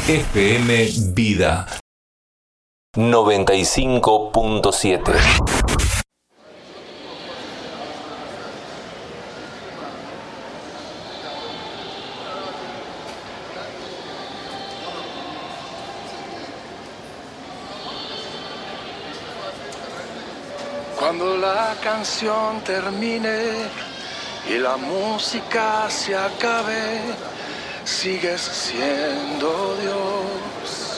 FM Vida 95.7. Cuando la canción termine y la música se acabe, sigues siendo Dios.